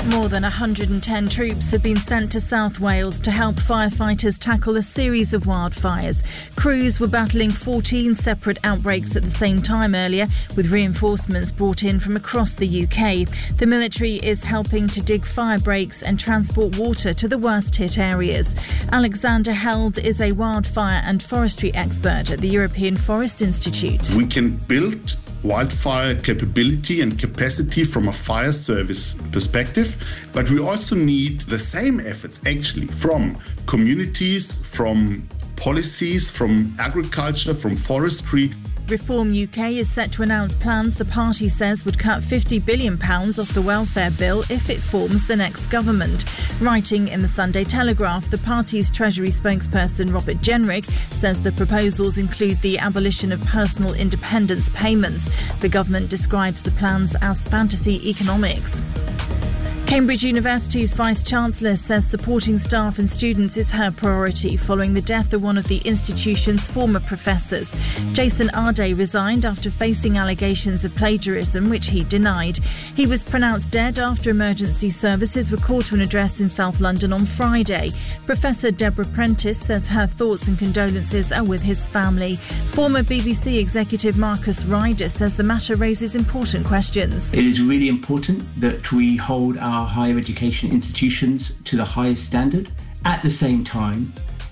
More than 110 troops have been sent to South Wales to help firefighters tackle a series of wildfires. Crews were battling 14 separate outbreaks at the same time earlier, with reinforcements brought in from across the UK. The military is helping to dig fire breaks and transport water to the worst-hit areas. Alexander Held is a wildfire and forestry expert at the European Forest Institute. We can build wildfire capability and capacity from a fire service perspective, but we also need the same efforts actually from communities, from policies, from agriculture, from forestry. Reform UK is set to announce plans the party says would cut £50 billion off the welfare bill if it forms the next government. Writing in the Sunday Telegraph, the party's Treasury spokesperson Robert Jenrick says the proposals include the abolition of personal independence payments. The government describes the plans as fantasy economics. Cambridge University's Vice-Chancellor says supporting staff and students is her priority following the death of one of the institution's former professors. Jason Arday resigned after facing allegations of plagiarism, which he denied. He was pronounced dead after emergency services were called to an address in South London on Friday. Professor Deborah Prentice says her thoughts and condolences are with his family. Former BBC executive Marcus Ryder says the matter raises important questions. It is really important that we hold our higher education institutions to the highest standard. At the same time,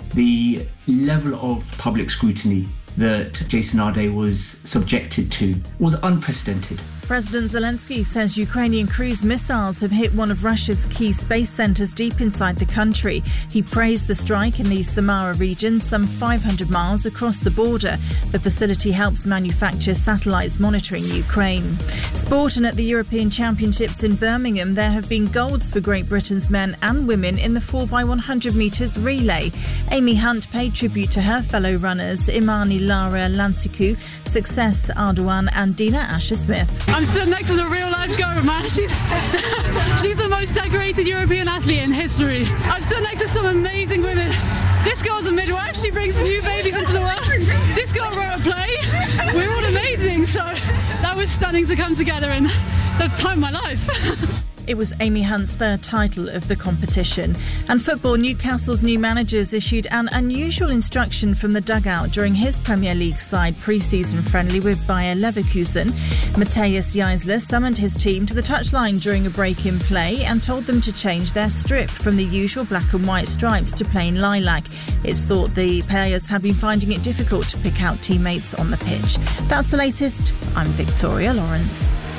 the level of public scrutiny that Jason Arday was subjected to was unprecedented. President Zelensky says Ukrainian cruise missiles have hit one of Russia's key space centres deep inside the country. He praised the strike in the Samara region, some 500 miles across the border. The facility helps manufacture satellites monitoring Ukraine. Sport, and at the European Championships in Birmingham, there have been golds for Great Britain's men and women in the 4x100 metres relay. Amy Hunt paid tribute to her fellow runners, Imani Lara Lansiku, Success Ardoan and Dina Asher-Smith. I'm stood next to the real-life goat, man. She's the most decorated European athlete in history. I've stood next to some amazing women. This girl's a midwife. She brings new babies into the world. This girl wrote a play. We're all amazing. So that was stunning to come together in the time of my life. It was Amy Hunt's third title of the competition. And football, Newcastle's new managers issued an unusual instruction from the dugout during his Premier League side pre-season friendly with Bayer Leverkusen. Matthias Jaisler summoned his team to the touchline during a break in play and told them to change their strip from the usual black and white stripes to plain lilac. It's thought the players have been finding it difficult to pick out teammates on the pitch. That's the latest. I'm Victoria Lawrence.